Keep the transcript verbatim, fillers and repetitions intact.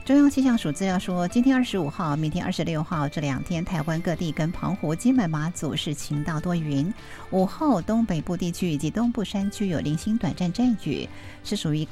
中央气象署资料说，今天二十五号、明天二十六号这两天，台湾各地跟澎湖、金门、马祖是晴到多云。午后东北部地区以及东部山区有零星短暂阵雨，是属于